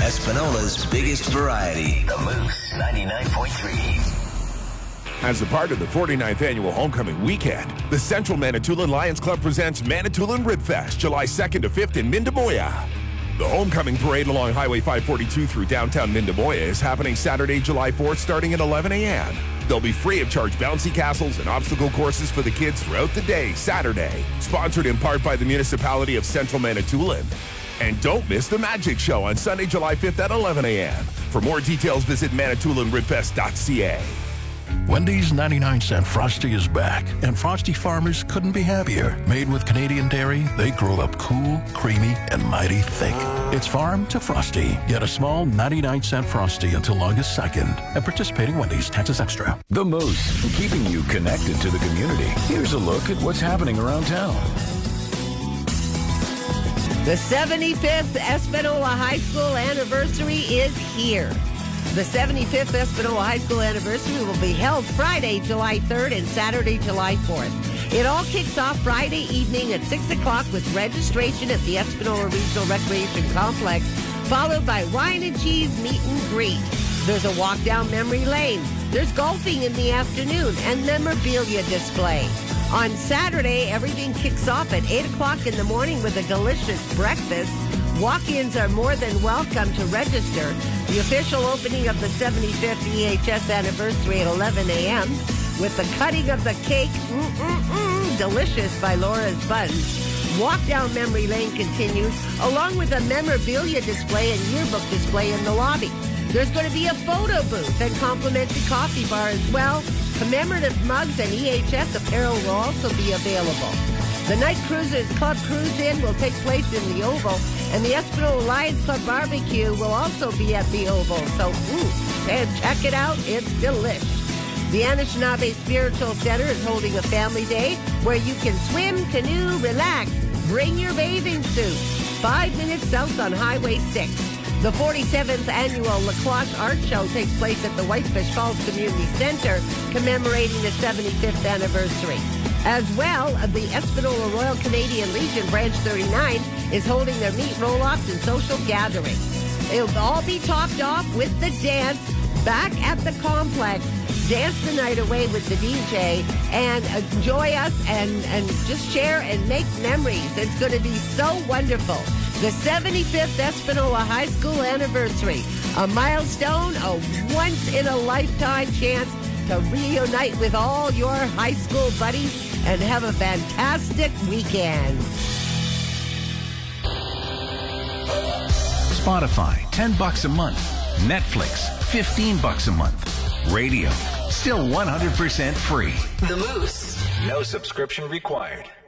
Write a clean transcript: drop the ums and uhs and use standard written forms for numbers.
Espinola's biggest variety. The Moose 99.3. As a part of the 49th Annual Homecoming Weekend, the Central Manitoulin Lions Club presents Manitoulin Ribfest, July 2nd to 5th in Mindemoya. The Homecoming Parade along Highway 542 through downtown Mindemoya is happening Saturday, July 4th, starting at 11 a.m. There'll be free of charge bouncy castles and obstacle courses for the kids throughout the day, Saturday. Sponsored in part by the municipality of Central Manitoulin. And don't miss the Magic Show on Sunday, July 5th at 11 a.m. For more details, visit manitoulinribfest.ca. Wendy's 99-cent Frosty is back, and Frosty farmers couldn't be happier. Made with Canadian dairy, they grow up cool, creamy, and mighty thick. It's farm to Frosty. Get a small 99-cent Frosty until August 2nd. At participating Wendy's, taxes extra. The Moose, keeping you connected to the community. Here's a look at what's happening around town. The 75th Espanola High School anniversary is here. The 75th Espanola High School anniversary will be held Friday, July 3rd and Saturday, July 4th. It all kicks off Friday evening at 6 o'clock with registration at the Espanola Regional Recreation Complex, followed by wine and cheese meet and greet. There's a walk down memory lane. There's golfing in the afternoon and memorabilia display. On Saturday, everything kicks off at 8 o'clock in the morning with a delicious breakfast. Walk-ins are more than welcome to register. The official opening of the 75th EHS anniversary at 11 a.m. with the cutting of the cake, delicious by Laura's Buns. Walk down memory lane continues, along with a memorabilia display and yearbook display in the lobby. There's going to be a photo booth and complimentary coffee bar as well. Commemorative mugs and EHS apparel will also be available. The Night Cruisers Club Cruise-In will take place in the Oval, and the Espanola Lions Club Barbecue will also be at the Oval. So, and check it out. It's delish. The Anishinaabe Spiritual Center is holding a family day where you can swim, canoe, relax. Bring your bathing suit. 5 minutes south on Highway 6. The 47th Annual La Cloche Art Show takes place at the Whitefish Falls Community Center, commemorating the 75th anniversary. As well, the Espanola Royal Canadian Legion Branch 39 is holding their meat roll-offs and social gatherings. It'll all be topped off with the dance back at the complex. Dance the night away with the DJ and enjoy us and just share and make memories. It's going to be so wonderful. The 75th Espanola High School anniversary, a milestone, a once-in-a-lifetime chance to reunite with all your high school buddies and have a fantastic weekend. Spotify, $10 a month. Netflix, $15 a month. Radio, still 100% free. The Moose. No subscription required.